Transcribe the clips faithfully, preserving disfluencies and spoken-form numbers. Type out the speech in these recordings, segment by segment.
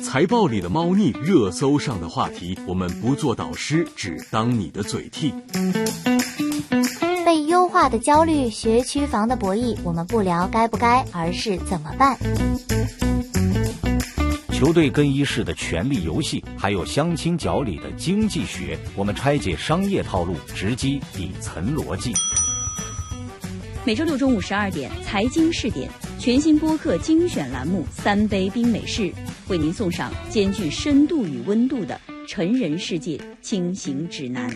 财报里的猫腻，热搜上的话题，我们不做导师，只当你的嘴替。 被优化的焦虑，学区房的博弈，我们不聊该不该，而是怎么办。 球队更衣室的权力游戏，还有相亲角里的经济学，我们拆解商业套路，直击底层逻辑。 每周六中午十二点，财经试点全新播客精选栏目《三杯冰美式》，为您送上兼具深度与温度的成人世界清醒指南。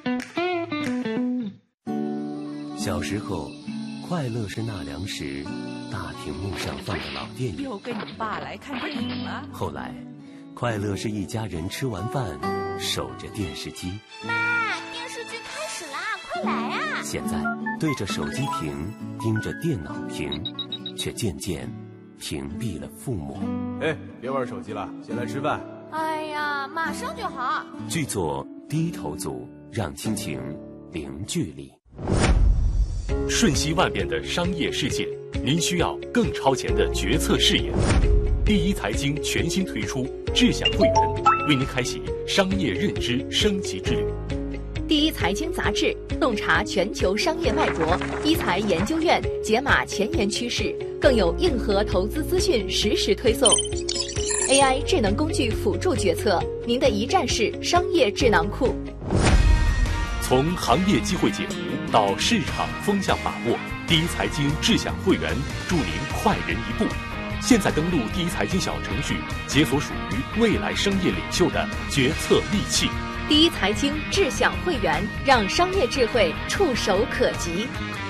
小时候，快乐是纳凉时大屏幕上放的老电影。 又跟你爸来看电影了。 后来，快乐是一家人吃完饭守着电视机。 妈，电视剧开始啦，快来啊！ 现在对着手机屏，盯着电脑屏，却渐渐屏蔽了父母。 哎，别玩手机了，先来吃饭。 哎呀，马上就好。 剧作低头族，让亲情零距离。 瞬息万变的商业世界，您需要更超前的决策视野。第一财经全新推出智享会员，为您开启商业认知升级之旅。 第一财经杂志洞察全球商业脉搏，一财研究院解码前沿趋势，更有硬核投资资讯实时推送。A I 智能工具辅助决策，您的一站式商业智囊库。 从行业机会解读到市场风向把握，第一财经智享会员助您快人一步。现在登录第一财经小程序，解锁属于未来商业领袖的决策利器。 第一财经智享会员，让商业智慧触手可及。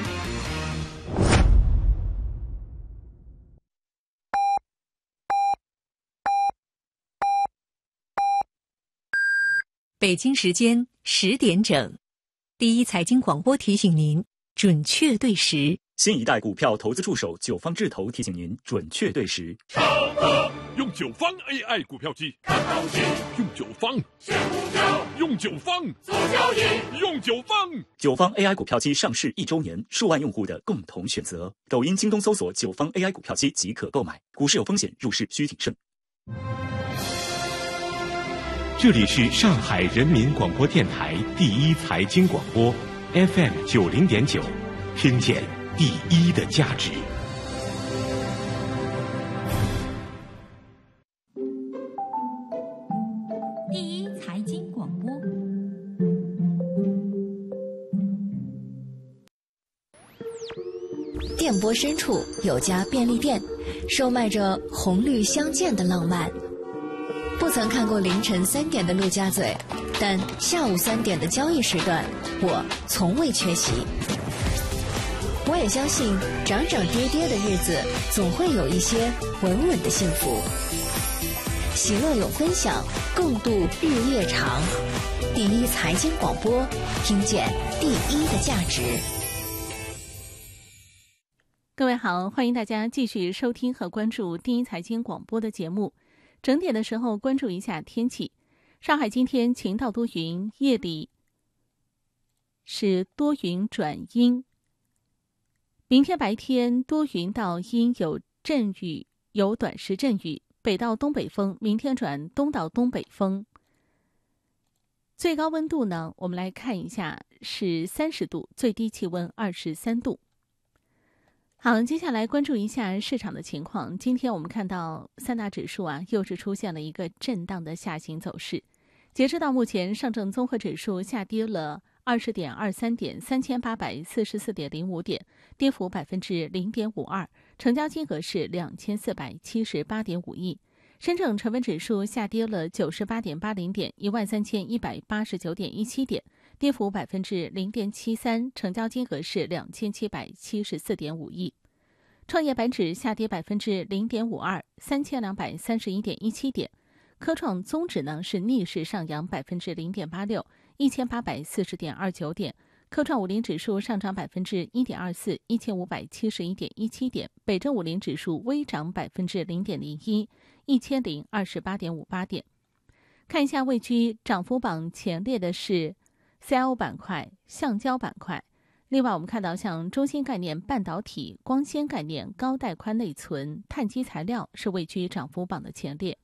北京时间十点整。第一财经广播提醒您，准确对时。 新一代股票投资助手九方智投提醒您，准确对时。 超哥用九方 A I 股票机看东西，用九方选股票，用九方做交易，用九方。 九方 A I 股票机上市一周年，数万用户的共同选择。抖音、京东搜索九方 A I 股票机即可购买。股市有风险，入市需谨慎。 这里是上海人民广播电台第一财经广播 F M 九零点九，听见第一的价值。 第一财经广播。 电波深处有家便利店，售卖着红绿相间的浪漫。不曾看过凌晨三点的陆家嘴，但下午三点的交易时段，我从未缺席。我也相信，涨涨跌跌的日子，总会有一些稳稳的幸福。喜乐有分享，共度日夜长。第一财经广播，听见第一的价值。 各位好，欢迎大家继续收听和关注第一财经广播的节目。整点的时候关注一下天气。上海今天晴到多云，夜里是多云转阴。明天白天多云到阴，有阵雨，有短时阵雨，北到东北风，明天转东到东北风。最高温度呢，我们来看一下是三十度，最低气温二十三度。好，接下来关注一下市场的情况。今天我们看到三大指数啊，又是出现了一个震荡的下行走势。截止到目前，上证综合指数下跌了二十点二三点，三千八百四十四点零五点，跌幅百分之零点五二，成交金额是两千四百七十八点五亿。深证成分指数下跌了九十八点八零点，一万三千一百八十九点一七点，跌幅百分之零点七三，成交金额是两千七百七十四点五亿。创业板指下跌百分之零点五二，三千两百三十一点一七点。科创综指呢是逆势上扬百分之零点八六，一千八百四十点二九点。科创五零指数上涨百分之一点二四，一千五百七十一点一七点。北证五零指数微涨百分之零点零一，一千零二十八点五八点。看一下位居涨幅榜前列的是 C I O 板块、橡胶板块。另外我们看到像中芯概念、半导体、光纤概念、高带宽内存、碳基材料是位居涨幅榜的前列。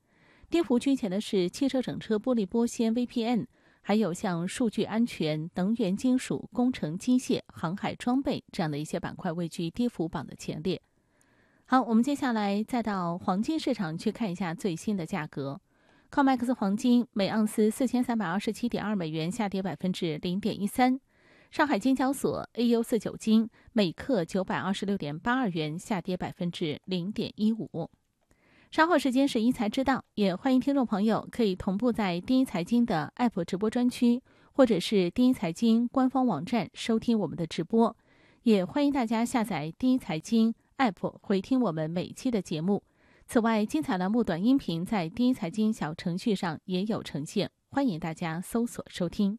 跌幅居前的是汽车整车玻璃玻纤 V P N， 还有像数据安全、能源金属、工程机械、航海装备这样的一些板块位居跌幅榜的前列。好，我们接下来再到黄金市场去看一下最新的价格。COMEX 黄金每盎司四千三百二十七点二美元，下跌百分之零点一三。上海金交所 A U 四九金每克九百二十六点八二元，下跌百分之零点一五。稍后时间是一财知道，也欢迎听众朋友可以同步在第一财经的 App 直播专区，或者是第一财经官方网站收听我们的直播。也欢迎大家下载第一财经 App 回听我们每期的节目。此外，精彩栏目短音频在第一财经小程序上也有呈现，欢迎大家搜索收听。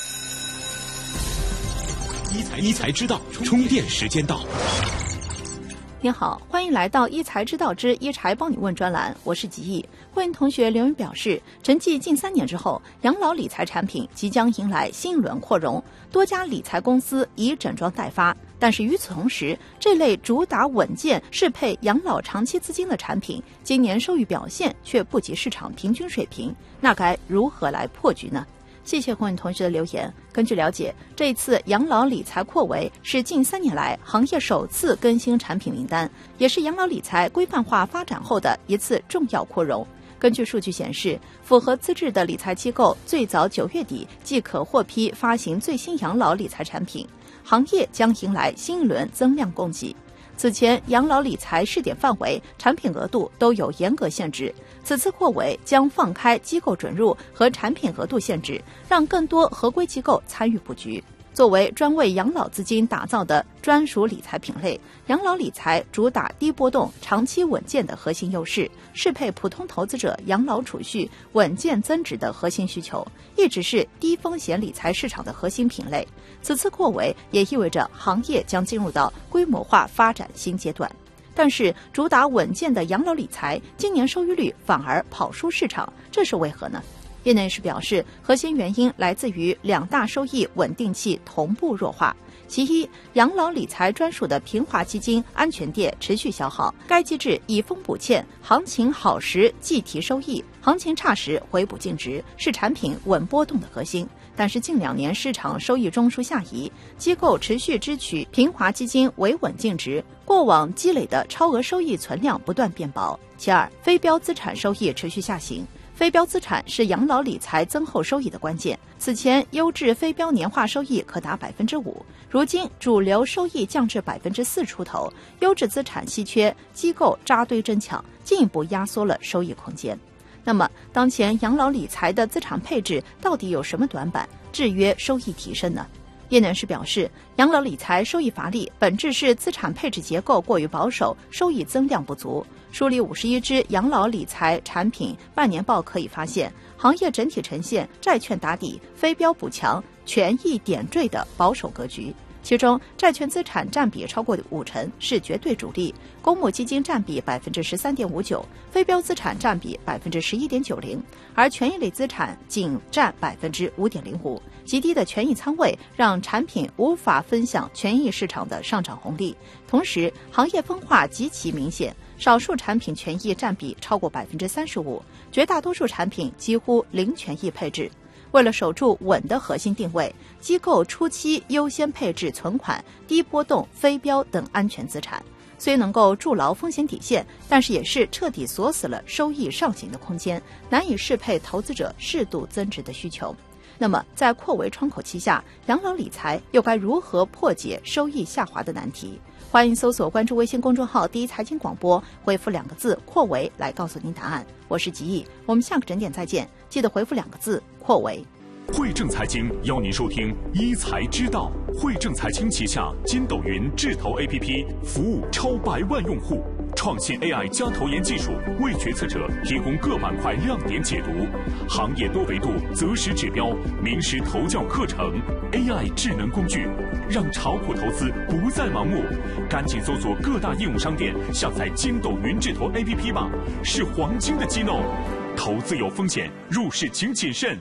一财一财知道，充电时间到。 您好，欢迎来到一财知道之一财帮你问专栏，我是吉毅。欢迎同学留言表示，沉寂近三年之后，养老理财产品即将迎来新一轮扩容，多家理财公司已整装待发。但是与此同时，这类主打稳健适配养老长期资金的产品，今年收益表现却不及市场平均水平，那该如何来破局呢？谢谢欢迎同学的留言。根据了解，这一次养老理财扩围是近三年来行业首次更新产品名单，也是养老理财规范化发展后的一次重要扩容。根据数据显示，符合资质的理财机构最早九月底即可获批发行最新养老理财产品，行业将迎来新一轮增量供给。此前养老理财试点范围、产品额度都有严格限制，此次扩围将放开机构准入和产品额度限制，让更多合规机构参与布局。作为专为养老资金打造的专属理财品类，养老理财主打低波动、长期稳健的核心优势，适配普通投资者养老储蓄稳健增值的核心需求，一直是低风险理财市场的核心品类。此次扩围也意味着行业将进入到规模化发展新阶段。但是，主打稳健的养老理财今年收益率反而跑输市场，这是为何呢？业内人士表示，核心原因来自于两大收益稳定器同步弱化。其一，养老理财专属的平滑基金安全垫持续消耗，该机制以丰补欠，行情好时即提收益，行情差时回补净值，是产品稳波动的核心。但是近两年市场收益中枢下移，机构持续支取平滑基金维稳净值，过往积累的超额收益存量不断变薄。其二，非标资产收益持续下行。非标资产是养老理财增厚收益的关键。此前优质非标年化收益可达百分之五，如今主流收益降至百分之四出头，优质资产稀缺，机构扎堆争抢，进一步压缩了收益空间。那么，当前养老理财的资产配置到底有什么短板，制约收益提升呢？业内人士表示，养老理财收益乏力，本质是资产配置结构过于保守，收益增量不足。梳理五十一只养老理财产品半年报可以发现，行业整体呈现债券打底、非标补强、权益点缀的保守格局。其中，债券资产占比超过五成，是绝对主力；公募基金占比百分之十三点五九，非标资产占比百分之十一点九零，而权益类资产仅占百分之五点零五。极低的权益仓位让产品无法分享权益市场的上涨红利，同时行业分化极其明显，少数产品权益占比超过百分之三十五，绝大多数产品几乎零权益配置。为了守住稳的核心定位，机构初期优先配置存款、低波动、非标等安全资产，虽能够筑牢风险底线，但是也是彻底锁死了收益上行的空间，难以适配投资者适度增值的需求。那么，在扩围窗口期下，养老理财又该如何破解收益下滑的难题？欢迎搜索关注微信公众号第一财经广播，回复两个字扩围来告诉您答案。我是吉毅，我们下个整点再见，记得回复两个字扩围。 汇正财经邀您收听一财知道。汇正财经旗下筋斗云智投 A P P 服务超百万用户，创新 A I 加投研技术为决策者提供各板块亮点解读，行业多维度择时指标、名师投教课程 ，A I 智能工具，让炒股投资不再盲目。赶紧搜索各大应用商店下载筋斗云智投 A P P 吧，是黄金的机弄。投资有风险，入市请谨慎。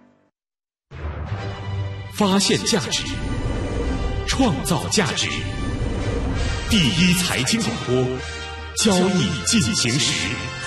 发现价值，创造价值。第一财经广播，交易进行时。